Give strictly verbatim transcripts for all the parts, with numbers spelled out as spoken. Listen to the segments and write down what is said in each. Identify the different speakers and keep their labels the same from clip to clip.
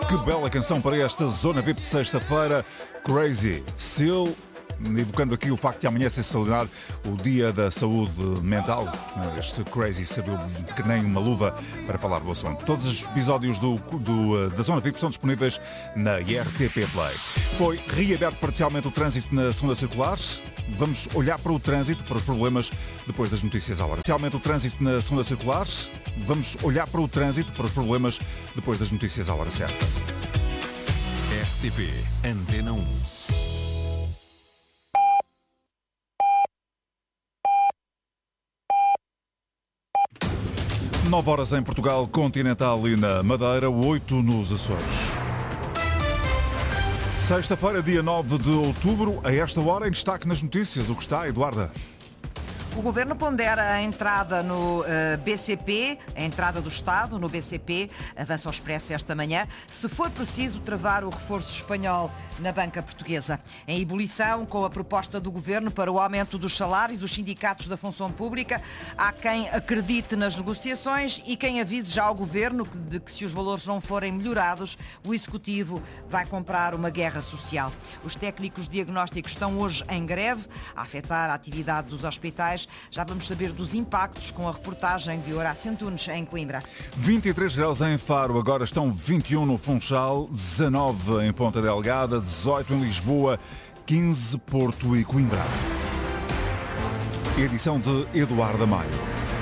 Speaker 1: Que bela canção para esta Zona V I P de sexta-feira, Crazy Seal, evocando aqui o facto de amanhã ser celebrado o Dia da Saúde Mental. Este Crazy serviu que nem uma luva para falar do assunto. Todos os episódios do, do, da Zona V I P estão disponíveis na R T P Play. Foi reaberto parcialmente o trânsito na segunda circular. Vamos olhar para o trânsito, para os problemas, depois das notícias à hora. Parcialmente o trânsito na segunda circular. Vamos olhar para o trânsito, para os problemas, depois das notícias à hora certa.
Speaker 2: R T P Antena um.
Speaker 1: nove horas em Portugal Continental e na Madeira, oito nos Açores. Sexta-feira, dia nove de outubro, a esta hora em destaque nas notícias. O que está, Eduarda?
Speaker 3: O Governo pondera a entrada no uh, B C P, a entrada do Estado no B C P, avança ao Expresso esta manhã, se for preciso travar o reforço espanhol na banca portuguesa. Em ebulição, com a proposta do Governo para o aumento dos salários, os sindicatos da função pública, há quem acredite nas negociações e quem avise já ao Governo de que se os valores não forem melhorados, o Executivo vai comprar uma guerra social. Os técnicos diagnósticos estão hoje em greve, a afetar a atividade dos hospitais. Já vamos saber dos impactos com a reportagem de Horácio Antunes em Coimbra.
Speaker 1: vinte e três graus em Faro, agora estão vinte e um no Funchal, dezanove em Ponta Delgada, dezoito em Lisboa, quinze Porto e Coimbra. Edição de Eduardo Maio.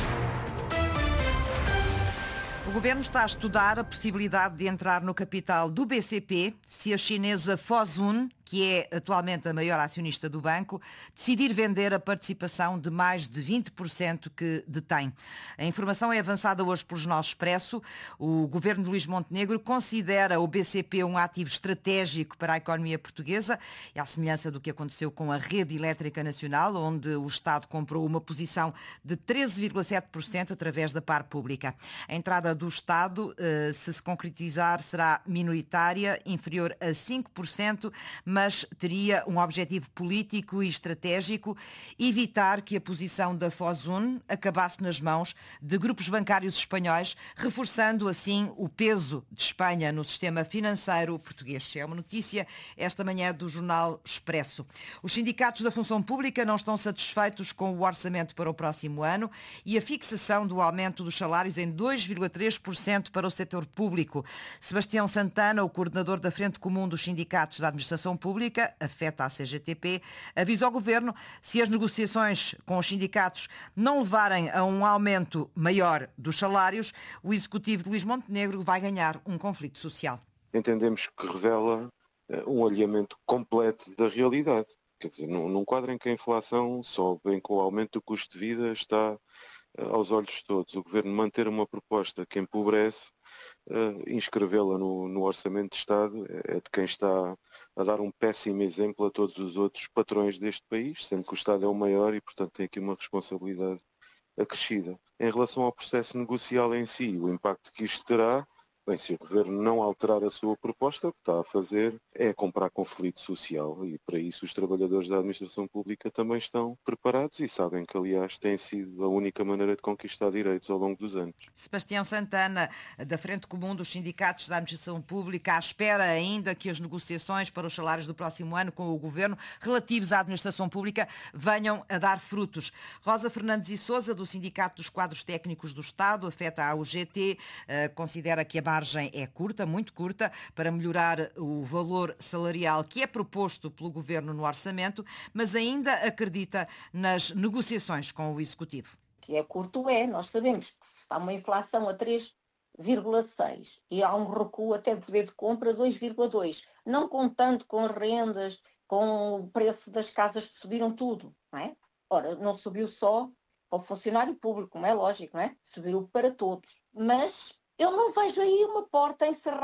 Speaker 3: O Governo está a estudar a possibilidade de entrar no capital do B C P se a chinesa Fosun, que é atualmente a maior acionista do banco, decidir vender a participação de mais de vinte por cento que detém. A informação é avançada hoje pelo Jornal Expresso. O Governo de Luís Montenegro considera o B C P um ativo estratégico para a economia portuguesa, e à semelhança do que aconteceu com a Rede Elétrica Nacional, onde o Estado comprou uma posição de treze vírgula sete por cento através da par pública. A entrada do Estado, se se concretizar, será minoritária, inferior a cinco por cento, mas teria um objetivo político e estratégico: evitar que a posição da Fosun acabasse nas mãos de grupos bancários espanhóis, reforçando assim o peso de Espanha no sistema financeiro português. É uma notícia esta manhã do Jornal Expresso. Os sindicatos da função pública não estão satisfeitos com o orçamento para o próximo ano e a fixação do aumento dos salários em dois vírgula três por cento para o setor público. Sebastião Santana, o coordenador da Frente Comum dos Sindicatos da Administração Pública, afeta a C G T P, avisa ao Governo: se as negociações com os sindicatos não levarem a um aumento maior dos salários, o Executivo de Luís Montenegro vai ganhar um conflito social.
Speaker 4: Entendemos que revela um alinhamento completo da realidade. Quer dizer, num, num quadro em que a inflação sobe, em que o aumento do custo de vida está aos olhos de todos, o Governo manter uma proposta que empobrece, uh, inscrevê-la no, no Orçamento de Estado, é de quem está a dar um péssimo exemplo a todos os outros patrões deste país, sendo que o Estado é o maior e, portanto, tem aqui uma responsabilidade acrescida. Em relação ao processo negocial em si, o impacto que isto terá, bem, se o Governo não alterar a sua proposta, o que está a fazer é comprar conflito social, e para isso os trabalhadores da administração pública também estão preparados e sabem que, aliás, tem sido a única maneira de conquistar direitos ao longo dos anos.
Speaker 3: Sebastião Santana, da Frente Comum dos Sindicatos da Administração Pública, à espera ainda que as negociações para os salários do próximo ano com o Governo relativos à administração pública venham a dar frutos. Rosa Fernandes e Sousa, do Sindicato dos Quadros Técnicos do Estado, afeta a U G T, considera que a A margem é curta, muito curta, para melhorar o valor salarial que é proposto pelo Governo no orçamento, mas ainda acredita nas negociações com o Executivo.
Speaker 5: Que é curto é, nós sabemos que se está uma inflação a três vírgula seis e há um recuo até de poder de compra dois vírgula dois, não contando com as rendas, com o preço das casas que subiram tudo, não é? Ora, não subiu só ao funcionário público, como é lógico, não é? Subiu para todos, mas eu não vejo aí uma porta encerrada